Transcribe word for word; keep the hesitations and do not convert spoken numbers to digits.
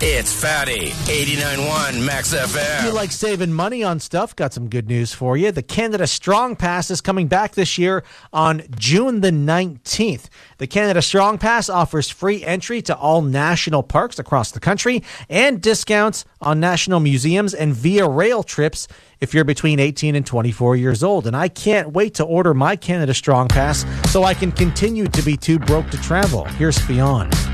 It's Fatty, eighty-nine point one Max F M. If you like saving money on stuff, got some good news for you. The Canada Strong Pass is coming back this year on June the nineteenth. The Canada Strong Pass offers free entry to all national parks across the country and discounts on national museums and via rail trips if you're between eighteen and twenty-four years old. And I can't wait to order my Canada Strong Pass so I can continue to be too broke to travel. Here's Fionn.